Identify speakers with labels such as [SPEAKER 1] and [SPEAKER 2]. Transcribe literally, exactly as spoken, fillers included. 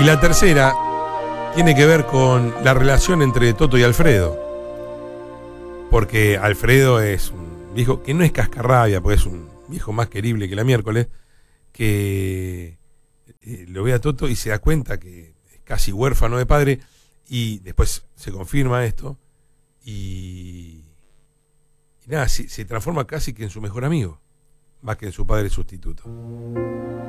[SPEAKER 1] Y la tercera tiene que ver con la relación entre Toto y Alfredo. Porque Alfredo es un viejo que no es cascarrabia, porque es un viejo más querible que la miércoles, que eh, lo ve a Toto y se da cuenta que es casi huérfano de padre, y después se confirma esto, y, y nada, se, se transforma casi que en su mejor amigo, más que en su padre sustituto.